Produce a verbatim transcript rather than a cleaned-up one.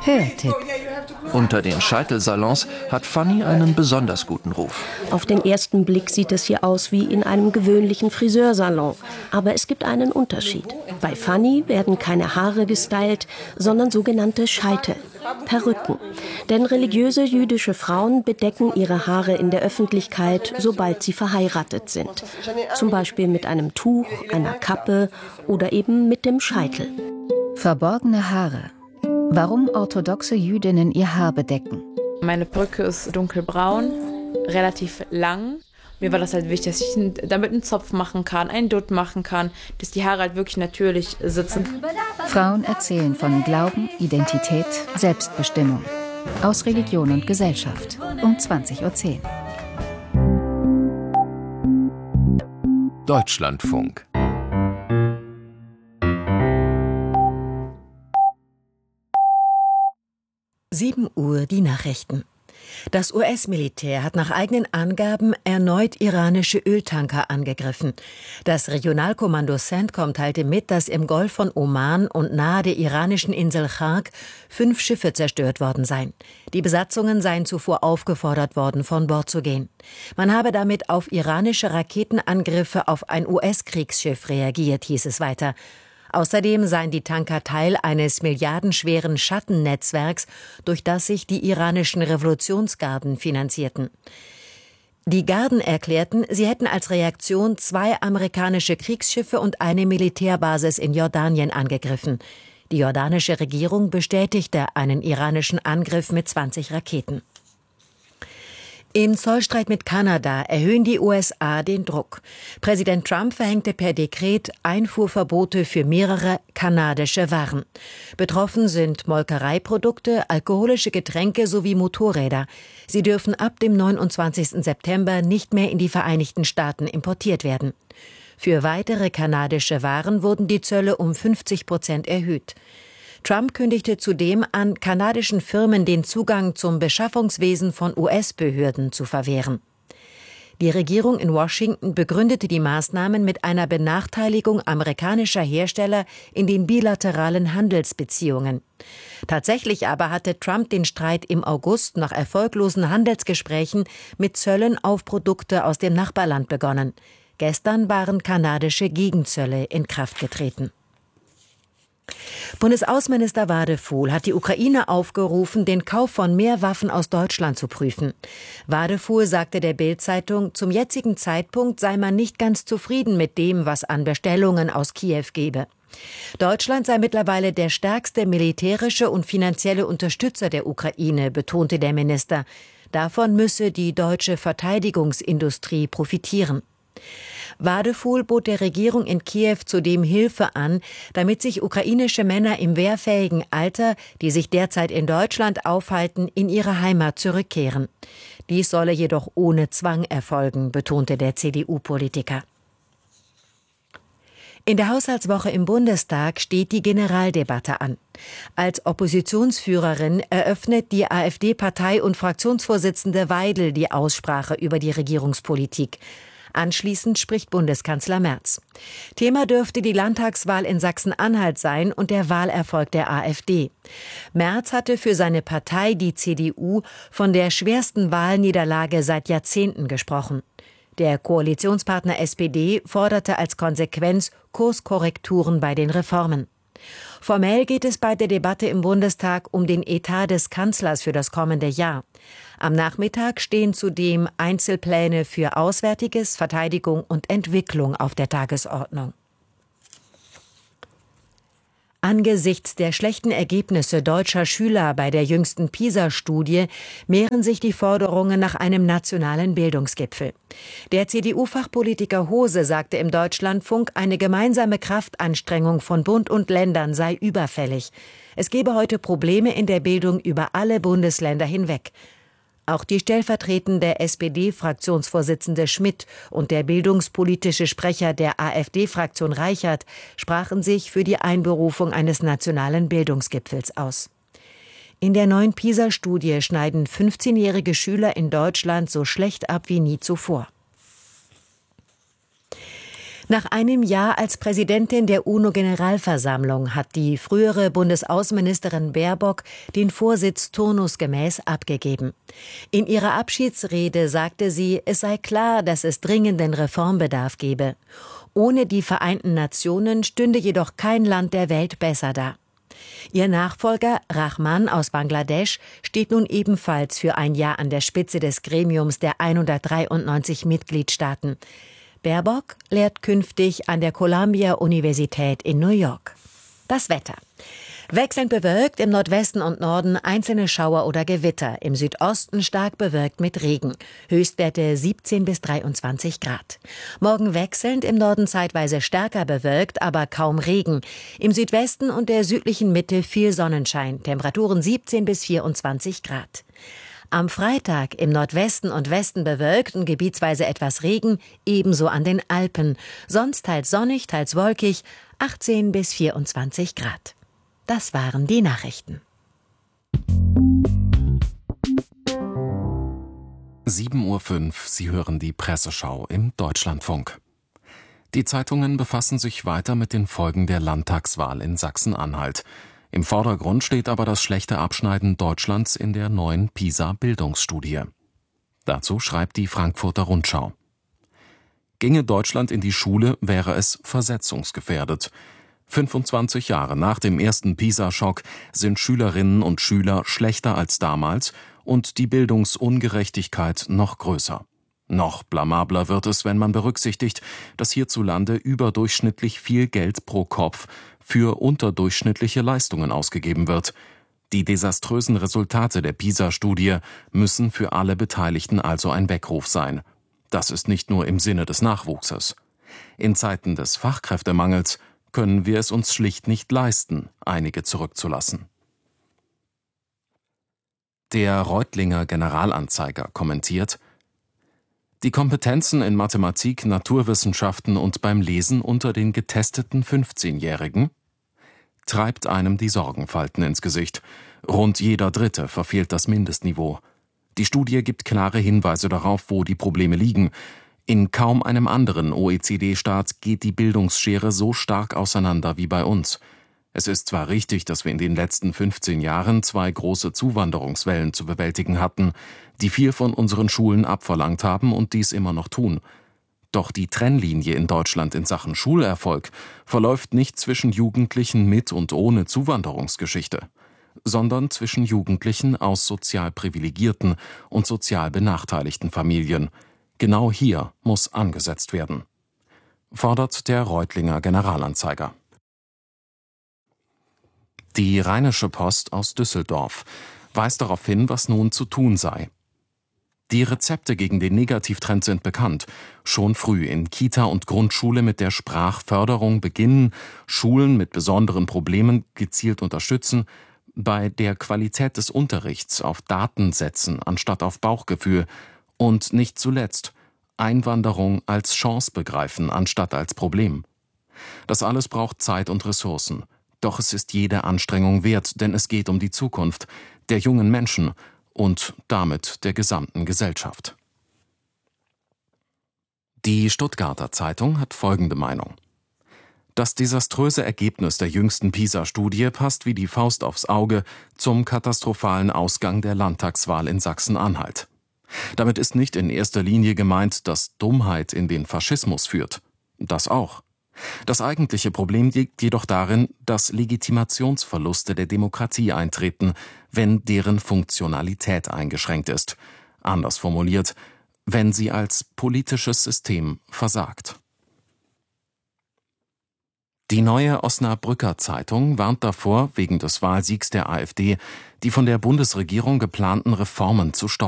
Hörtipp. Unter den Scheitelsalons hat Fanny einen besonders guten Ruf. Auf den ersten Blick sieht es hier aus wie in einem gewöhnlichen Friseursalon. Aber es gibt einen Unterschied. Bei Fanny werden keine Haare gestylt, sondern sogenannte Scheitel, Perücken. Denn religiöse jüdische Frauen bedecken ihre Haare in der Öffentlichkeit, sobald sie verheiratet sind. Zum Beispiel mit einem Tuch, einer Kappe oder eben mit dem Scheitel. Verborgene Haare. Warum orthodoxe Jüdinnen ihr Haar bedecken. Meine Perücke ist dunkelbraun, relativ lang. Mir war das halt wichtig, dass ich damit einen Zopf machen kann, einen Dutt machen kann, dass die Haare halt wirklich natürlich sitzen. Frauen erzählen von Glauben, Identität, Selbstbestimmung. Aus Religion und Gesellschaft. Um zwanzig Uhr zehn. Deutschlandfunk. sieben Uhr die Nachrichten. Das U S-Militär hat nach eigenen Angaben erneut iranische Öltanker angegriffen. Das Regionalkommando CENTCOM teilte mit, dass im Golf von Oman und nahe der iranischen Insel Chark fünf Schiffe zerstört worden seien. Die Besatzungen seien zuvor aufgefordert worden, von Bord zu gehen. Man habe damit auf iranische Raketenangriffe auf ein U S-Kriegsschiff reagiert, hieß es weiter. Außerdem seien die Tanker Teil eines milliardenschweren Schattennetzwerks, durch das sich die iranischen Revolutionsgarden finanzierten. Die Garden erklärten, sie hätten als Reaktion zwei amerikanische Kriegsschiffe und eine Militärbasis in Jordanien angegriffen. Die jordanische Regierung bestätigte einen iranischen Angriff mit zwanzig Raketen. Im Zollstreit mit Kanada erhöhen die U S A den Druck. Präsident Trump verhängte per Dekret Einfuhrverbote für mehrere kanadische Waren. Betroffen sind Molkereiprodukte, alkoholische Getränke sowie Motorräder. Sie dürfen ab dem neunundzwanzigsten September nicht mehr in die Vereinigten Staaten importiert werden. Für weitere kanadische Waren wurden die Zölle um fünfzig Prozent erhöht. Trump kündigte zudem an, kanadischen Firmen den Zugang zum Beschaffungswesen von U S-Behörden zu verwehren. Die Regierung in Washington begründete die Maßnahmen mit einer Benachteiligung amerikanischer Hersteller in den bilateralen Handelsbeziehungen. Tatsächlich aber hatte Trump den Streit im August nach erfolglosen Handelsgesprächen mit Zöllen auf Produkte aus dem Nachbarland begonnen. Gestern waren kanadische Gegenzölle in Kraft getreten. Bundesaußenminister Wadefuhl hat die Ukraine aufgerufen, den Kauf von mehr Waffen aus Deutschland zu prüfen. Wadefuhl sagte der Bild-Zeitung, zum jetzigen Zeitpunkt sei man nicht ganz zufrieden mit dem, was an Bestellungen aus Kiew gebe. Deutschland sei mittlerweile der stärkste militärische und finanzielle Unterstützer der Ukraine, betonte der Minister. Davon müsse die deutsche Verteidigungsindustrie profitieren. Wadefuhl bot der Regierung in Kiew zudem Hilfe an, damit sich ukrainische Männer im wehrfähigen Alter, die sich derzeit in Deutschland aufhalten, in ihre Heimat zurückkehren. Dies solle jedoch ohne Zwang erfolgen, betonte der C D U-Politiker. In der Haushaltswoche im Bundestag steht die Generaldebatte an. Als Oppositionsführerin eröffnet die AfD-Partei- und Fraktionsvorsitzende Weidel die Aussprache über die Regierungspolitik. Anschließend spricht Bundeskanzler Merz. Thema dürfte die Landtagswahl in Sachsen-Anhalt sein und der Wahlerfolg der AfD. Merz hatte für seine Partei, die C D U, von der schwersten Wahlniederlage seit Jahrzehnten gesprochen. Der Koalitionspartner S P D forderte als Konsequenz Kurskorrekturen bei den Reformen. Formell geht es bei der Debatte im Bundestag um den Etat des Kanzlers für das kommende Jahr. Am Nachmittag stehen zudem Einzelpläne für Auswärtiges, Verteidigung und Entwicklung auf der Tagesordnung. Angesichts der schlechten Ergebnisse deutscher Schüler bei der jüngsten PISA-Studie mehren sich die Forderungen nach einem nationalen Bildungsgipfel. Der C D U-Fachpolitiker Hose sagte im Deutschlandfunk, eine gemeinsame Kraftanstrengung von Bund und Ländern sei überfällig. Es gebe heute Probleme in der Bildung über alle Bundesländer hinweg. Auch die stellvertretende S P D-Fraktionsvorsitzende Schmidt und der bildungspolitische Sprecher der AfD-Fraktion Reichert sprachen sich für die Einberufung eines nationalen Bildungsgipfels aus. In der neuen PISA-Studie schneiden fünfzehnjährige Schüler in Deutschland so schlecht ab wie nie zuvor. Nach einem Jahr als Präsidentin der UNO-Generalversammlung hat die frühere Bundesaußenministerin Baerbock den Vorsitz turnusgemäß abgegeben. In ihrer Abschiedsrede sagte sie, es sei klar, dass es dringenden Reformbedarf gebe. Ohne die Vereinten Nationen stünde jedoch kein Land der Welt besser da. Ihr Nachfolger Rahman aus Bangladesch steht nun ebenfalls für ein Jahr an der Spitze des Gremiums der hundertdreiundneunzig Mitgliedstaaten. Baerbock lehrt künftig an der Columbia-Universität in New York. Das Wetter. Wechselnd bewölkt, im Nordwesten und Norden einzelne Schauer oder Gewitter, im Südosten stark bewölkt mit Regen. Höchstwerte siebzehn bis dreiundzwanzig Grad. Morgen wechselnd, im Norden zeitweise stärker bewölkt, aber kaum Regen. Im Südwesten und der südlichen Mitte viel Sonnenschein, Temperaturen siebzehn bis vierundzwanzig Grad. Am Freitag im Nordwesten und Westen bewölkt und gebietsweise etwas Regen, ebenso an den Alpen. Sonst teils sonnig, teils wolkig, achtzehn bis vierundzwanzig Grad. Das waren die Nachrichten. sieben Uhr fünf, Sie hören die Presseschau im Deutschlandfunk. Die Zeitungen befassen sich weiter mit den Folgen der Landtagswahl in Sachsen-Anhalt. Im Vordergrund steht aber das schlechte Abschneiden Deutschlands in der neuen PISA-Bildungsstudie. Dazu schreibt die Frankfurter Rundschau: Ginge Deutschland in die Schule, wäre es versetzungsgefährdet. fünfundzwanzig Jahre nach dem ersten PISA-Schock sind Schülerinnen und Schüler schlechter als damals und die Bildungsungerechtigkeit noch größer. Noch blamabler wird es, wenn man berücksichtigt, dass hierzulande überdurchschnittlich viel Geld pro Kopf für unterdurchschnittliche Leistungen ausgegeben wird. Die desaströsen Resultate der PISA-Studie müssen für alle Beteiligten also ein Weckruf sein. Das ist nicht nur im Sinne des Nachwuchses. In Zeiten des Fachkräftemangels können wir es uns schlicht nicht leisten, einige zurückzulassen. Der Reutlinger Generalanzeiger kommentiert: Die Kompetenzen in Mathematik, Naturwissenschaften und beim Lesen unter den getesteten fünfzehnjährigen treibt einem die Sorgenfalten ins Gesicht. Rund jeder Dritte verfehlt das Mindestniveau. Die Studie gibt klare Hinweise darauf, wo die Probleme liegen. In kaum einem anderen O E C D-Staat geht die Bildungsschere so stark auseinander wie bei uns. Es ist zwar richtig, dass wir in den letzten fünfzehn Jahren zwei große Zuwanderungswellen zu bewältigen hatten, die viel von unseren Schulen abverlangt haben und dies immer noch tun. Doch die Trennlinie in Deutschland in Sachen Schulerfolg verläuft nicht zwischen Jugendlichen mit und ohne Zuwanderungsgeschichte, sondern zwischen Jugendlichen aus sozial privilegierten und sozial benachteiligten Familien. Genau hier muss angesetzt werden, fordert der Reutlinger Generalanzeiger. Die Rheinische Post aus Düsseldorf weist darauf hin, was nun zu tun sei. Die Rezepte gegen den Negativtrend sind bekannt. Schon früh in Kita und Grundschule mit der Sprachförderung beginnen, Schulen mit besonderen Problemen gezielt unterstützen, bei der Qualität des Unterrichts auf Daten setzen anstatt auf Bauchgefühl und nicht zuletzt Einwanderung als Chance begreifen anstatt als Problem. Das alles braucht Zeit und Ressourcen. Doch es ist jede Anstrengung wert, denn es geht um die Zukunft der jungen Menschen und damit der gesamten Gesellschaft. Die Stuttgarter Zeitung hat folgende Meinung: Das desaströse Ergebnis der jüngsten PISA-Studie passt wie die Faust aufs Auge zum katastrophalen Ausgang der Landtagswahl in Sachsen-Anhalt. Damit ist nicht in erster Linie gemeint, dass Dummheit in den Faschismus führt. Das auch. Das eigentliche Problem liegt jedoch darin, dass Legitimationsverluste der Demokratie eintreten, wenn deren Funktionalität eingeschränkt ist. Anders formuliert, wenn sie als politisches System versagt. Die Neue Osnabrücker Zeitung warnt davor, wegen des Wahlsiegs der AfD die von der Bundesregierung geplanten Reformen zu stoppen.